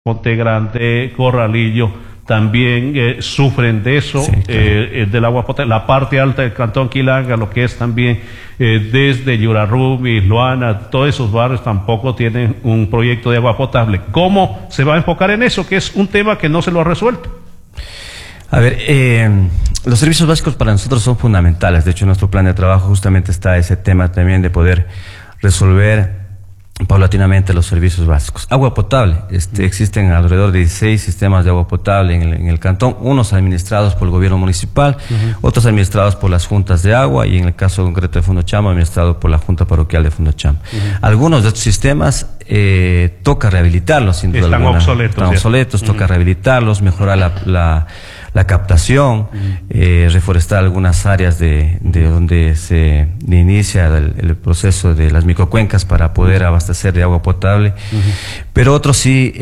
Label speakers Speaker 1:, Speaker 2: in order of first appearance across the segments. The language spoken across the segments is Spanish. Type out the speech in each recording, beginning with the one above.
Speaker 1: Monte Grande, Corralillo, también sufren de eso, sí, claro, del agua potable. La parte alta del Cantón Quilanga, lo que es también desde Yurarrumi, Loana, todos esos barrios tampoco tienen un proyecto de agua potable. ¿Cómo se va a enfocar en eso? Que es un tema que no se lo ha resuelto.
Speaker 2: A ver, los servicios básicos para nosotros son fundamentales. De hecho, en nuestro plan de trabajo justamente está ese tema también de poder resolver paulatinamente los servicios básicos. Agua potable, existen alrededor de 16 sistemas de agua potable en el cantón, unos administrados por el gobierno municipal, otros administrados por las juntas de agua, y en el caso concreto de Fundochama, administrado por la Junta Parroquial de Fundochama. Algunos de estos sistemas toca rehabilitarlos, sin duda alguna. Están obsoletos, toca rehabilitarlos, mejorar la captación, reforestar algunas áreas de donde se inicia el proceso de las microcuencas para poder abastecer de agua potable, pero otros sí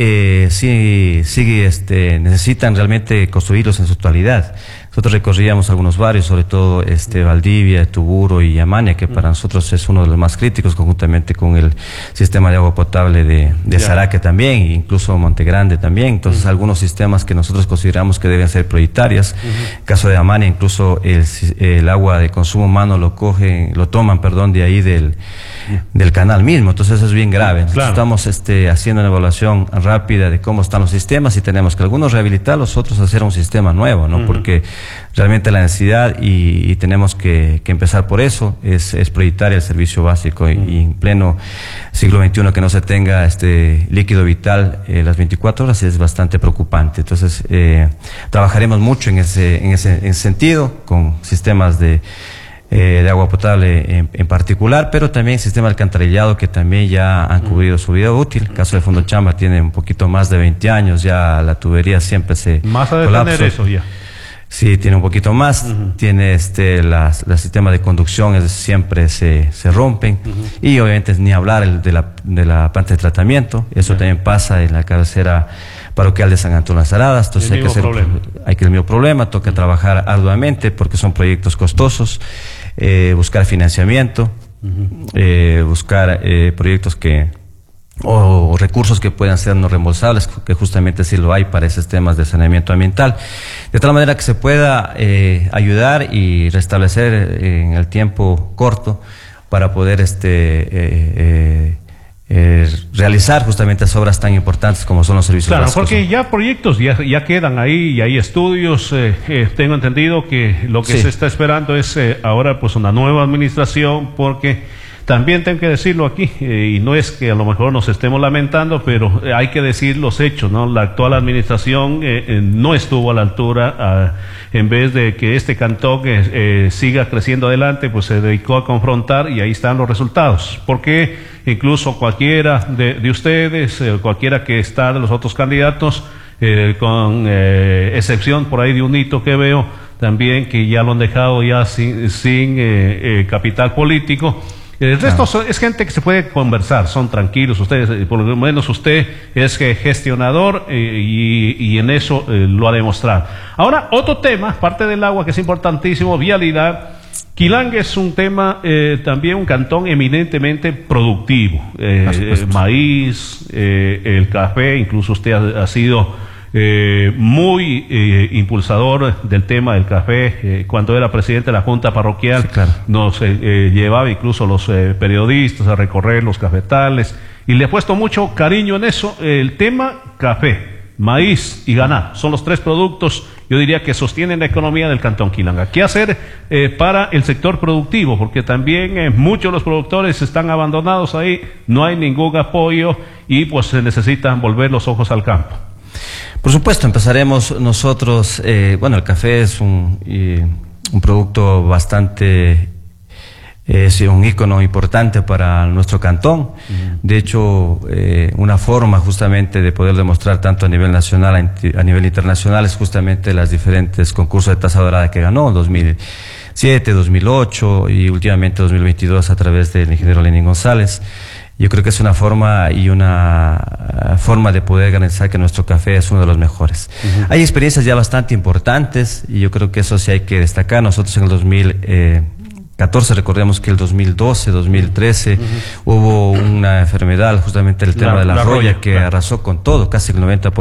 Speaker 2: necesitan realmente construirlos en su totalidad. Nosotros recorríamos algunos barrios, sobre todo Valdivia, Tuburo y Amaña, que para nosotros es uno de los más críticos, conjuntamente con el sistema de agua potable de Zaraque también, e incluso Monte Grande también. Entonces, algunos sistemas que nosotros consideramos que deben ser prioritarias. En el caso de Amaña, incluso el agua de consumo humano lo toman de ahí del canal mismo. Entonces, eso es bien grave. Claro. Estamos haciendo una evaluación rápida de cómo están los sistemas, y tenemos que algunos rehabilitarlos, otros hacer un sistema nuevo, ¿no? Porque realmente la necesidad, y tenemos que empezar por eso, es prioritaria el servicio básico, y en pleno siglo XXI que no se tenga líquido vital las 24 horas es bastante preocupante. Entonces, trabajaremos mucho en ese sentido, con sistemas de agua potable en particular, pero también sistema de alcantarillado, que también ya han cubrido su vida útil. El caso de Fundochama tiene un poquito más de 20 años, ya la tubería siempre se
Speaker 1: más a detener eso ya.
Speaker 2: Sí, tiene un poquito más, tiene los sistemas de conducción siempre se rompen, y obviamente ni hablar de la planta de tratamiento. Eso también pasa en la cabecera parroquial de San Antonio Las Aradas. Entonces hay que el mismo problema, toca trabajar arduamente porque son proyectos costosos, buscar financiamiento, buscar proyectos o recursos que puedan ser no reembolsables, que justamente sí lo hay para esos temas de saneamiento ambiental, de tal manera que se pueda ayudar y restablecer en el tiempo corto para poder realizar justamente esas obras tan importantes como son los servicios básicos.
Speaker 1: Claro, porque ya proyectos ya quedan ahí, y hay estudios. Tengo entendido que lo que se está esperando es ahora pues una nueva administración, porque también tengo que decirlo aquí, y no es que a lo mejor nos estemos lamentando, pero hay que decir los hechos, ¿no? La actual administración no estuvo a la altura. En vez de que este cantón siga creciendo adelante, pues se dedicó a confrontar, y ahí están los resultados. Porque incluso cualquiera de ustedes, cualquiera que está de los otros candidatos, con excepción por ahí de un hito que veo también, que ya lo han dejado ya sin capital político. El resto es gente que se puede conversar, son tranquilos. Ustedes, por lo menos usted es gestionador, y en eso lo ha demostrado. Ahora, otro tema, parte del agua, que es importantísimo, vialidad. Quilanga es un tema, también un cantón eminentemente productivo. Maíz, el café, incluso usted ha sido muy impulsador del tema del café. Cuando era presidente de la Junta Parroquial, nos llevaba incluso los periodistas a recorrer los cafetales, y le ha puesto mucho cariño en eso. El tema café, maíz y ganado son los tres productos, yo diría, que sostienen la economía del cantón Quilanga. ¿Qué hacer para el sector productivo? Porque también muchos de los productores están abandonados ahí, no hay ningún apoyo, y pues se necesitan volver los ojos al campo.
Speaker 2: Por supuesto, empezaremos nosotros. El café es un producto bastante, un ícono importante para nuestro cantón. De hecho, una forma justamente de poder demostrar tanto a nivel nacional, a nivel internacional, es justamente los diferentes concursos de taza dorada que ganó en 2007, 2008 y últimamente 2022 a través del ingeniero Lenín González. Yo creo que es una forma de poder garantizar que nuestro café es uno de los mejores. Hay experiencias ya bastante importantes, y yo creo que eso sí hay que destacar. Nosotros en el 14, recordemos que el 2012, 2013 hubo una enfermedad, justamente el tema de la roya, que arrasó con todo, casi el 90%.